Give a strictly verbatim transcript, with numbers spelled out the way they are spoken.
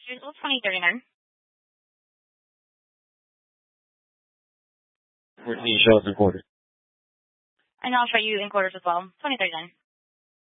twenty thirty-nine. Fourteen shows in quarters. And I'll show you in quarters as well. twenty thirty-nine.